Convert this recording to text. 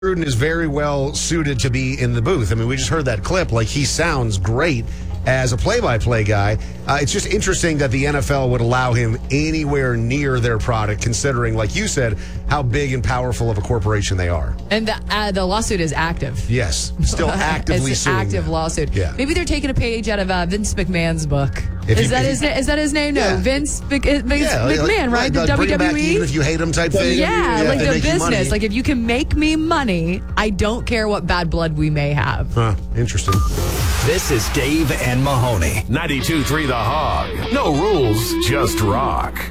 Gruden is very well suited to be in the booth. I mean, we just heard that clip. Like, he sounds great as a play-by-play guy. It's just interesting that the NFL would allow him anywhere near their product, considering, like you said, how big and powerful of a corporation they are. And the lawsuit is active. Yes, still actively it's suing an active them. lawsuit. Yeah. Maybe they're taking a page out of Vince McMahon's book. Is that his name? No, Yeah. Vince McMahon, right? The bring him back even WWE. if you hate him type thing. Yeah, like they the make you money. business. Like, if you can make me money, I don't care what bad blood we may have. Huh, interesting. This is Dave and Mahoney. 92.3 The Hog. No rules, just rock.